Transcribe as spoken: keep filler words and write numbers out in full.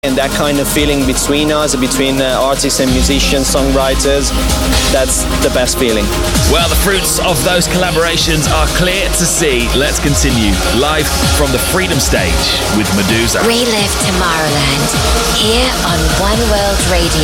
And that kind of feeling between us, between uh, artists and musicians, songwriters, that's the best feeling. Well, the fruits of those collaborations are clear to see. Let's continue live from the Freedom Stage with Meduza. Relive Tomorrowland here on One World Radio.